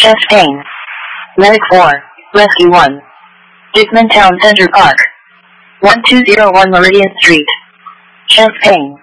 Chest pain. Medic 4, Rescue 1. Dickman Town Center Park. 1201 Meridian Street. Chest pain.